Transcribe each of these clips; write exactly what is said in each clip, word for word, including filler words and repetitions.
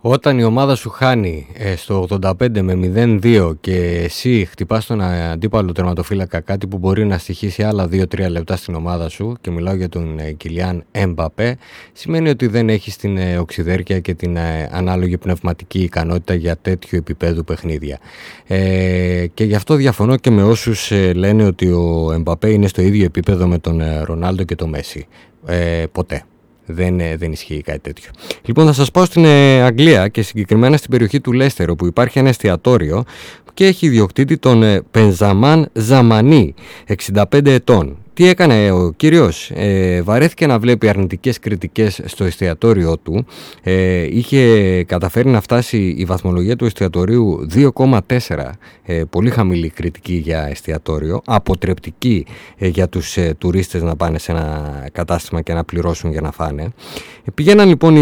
Όταν η ομάδα σου χάνει ε, στο ογδόντα πέντε με μηδέν δύο και εσύ χτυπάς τον αντίπαλο τερματοφύλακα, κάτι που μπορεί να στοιχήσει άλλα δύο τρία λεπτά στην ομάδα σου, και μιλάω για τον ε, Κιλιάν Εμπαπέ, σημαίνει ότι δεν έχεις την ε, οξυδέρκεια και την ε, ανάλογη πνευματική ικανότητα για τέτοιο επίπεδο παιχνίδια. Ε, και γι' αυτό διαφωνώ και με όσους ε, λένε ότι ο Εμπαπέ είναι στο ίδιο επίπεδο με τον ε, Ρονάλντο και τον Μέση. Ε, ποτέ. Δεν, δεν ισχύει κάτι τέτοιο. Λοιπόν, θα σας πάω στην ε, Αγγλία και συγκεκριμένα στην περιοχή του Λέστερ, όπου υπάρχει ένα εστιατόριο και έχει ιδιοκτήτη τον ε, Πενζαμάν Ζαμανί, εξήντα πέντε ετών. Τι έκανε ο κύριος? Ε, βαρέθηκε να βλέπει αρνητικές κριτικές στο εστιατόριό του. Ε, είχε καταφέρει να φτάσει η βαθμολογία του εστιατορίου δύο κόμμα τέσσερα, ε, πολύ χαμηλή κριτική για εστιατόριο, αποτρεπτική ε, για τους ε, τουρίστες να πάνε σε ένα κατάστημα και να πληρώσουν για να φάνε. Ε, πήγαιναν λοιπόν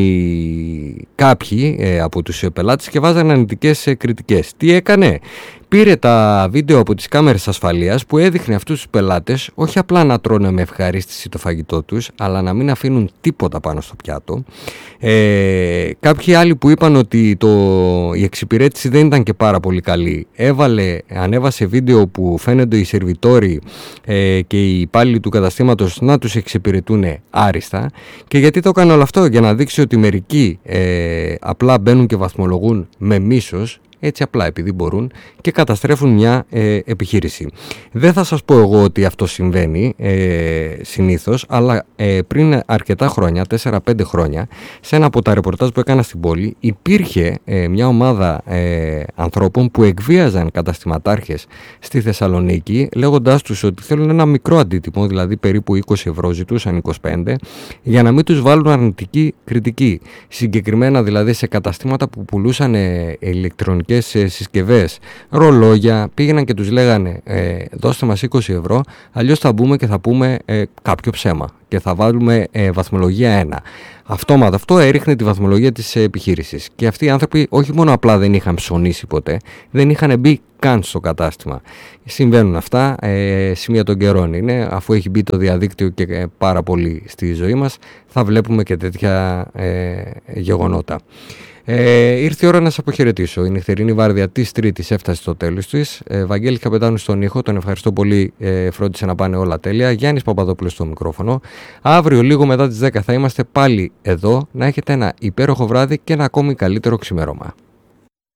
οι κάποιοι ε, από τους πελάτες και βάζαν αρνητικές ε, κριτικές. Τι έκανε? Πήρε τα βίντεο από τις κάμερες ασφαλείας που έδειχνε αυτούς τους πελάτες όχι απλά να τρώνε με ευχαρίστηση το φαγητό τους, αλλά να μην αφήνουν τίποτα πάνω στο πιάτο. Ε, κάποιοι άλλοι που είπαν ότι το, η εξυπηρέτηση δεν ήταν και πάρα πολύ καλή, έβαλε, ανέβασε βίντεο που φαίνονται οι σερβιτόροι ε, και οι υπάλληλοι του καταστήματος να τους εξυπηρετούν άριστα. Και γιατί το έκανε όλο αυτό? Για να δείξει ότι μερικοί ε, απλά μπαίνουν και βαθμολογούν με μίσος, έτσι απλά επειδή μπορούν, και καταστρέφουν μια ε, επιχείρηση. Δεν θα σας πω εγώ ότι αυτό συμβαίνει ε, συνήθως, αλλά ε, πριν αρκετά χρόνια, τέσσερα πέντε χρόνια, σε ένα από τα ρεπορτάζ που έκανα στην πόλη, υπήρχε ε, μια ομάδα ε, ανθρώπων που εκβίαζαν καταστηματάρχες στη Θεσσαλονίκη, λέγοντάς τους ότι θέλουν ένα μικρό αντίτιμο, δηλαδή περίπου είκοσι ευρώ, ζητούσαν είκοσι πέντε, για να μην τους βάλουν αρνητική κριτική. Συγκεκριμένα δηλαδή σε καταστήματα που πουλούσαν ε, ηλεκτρονικές συσκευές, ρολόγια, πήγαιναν και τους λέγανε ε, δώστε μας είκοσι ευρώ, αλλιώς θα μπούμε και θα πούμε ε, κάποιο ψέμα και θα βάλουμε ε, βαθμολογία ένα. Αυτόματα αυτό έριχνε τη βαθμολογία της επιχείρησης. Και αυτοί οι άνθρωποι όχι μόνο απλά δεν είχαν ψωνίσει ποτέ, δεν είχαν μπει καν στο κατάστημα. Συμβαίνουν αυτά, ε, σημεία των καιρών είναι, αφού έχει μπει το διαδίκτυο και ε, πάρα πολύ στη ζωή μας, θα βλέπουμε και τέτοια ε, γεγονότα. Ε, ήρθε η ώρα να σας αποχαιρετήσω. Η νυχτερινή βάρδια της Τρίτης έφτασε στο τέλος της. ε, Βαγγέλης Καπετάνου στον ήχο, τον ευχαριστώ πολύ, ε, φρόντισε να πάνε όλα τέλεια. Γιάννης Παπαδόπουλος στο μικρόφωνο. Αύριο λίγο μετά τις δέκα θα είμαστε πάλι εδώ. Να έχετε ένα υπέροχο βράδυ και ένα ακόμη καλύτερο ξημέρωμα.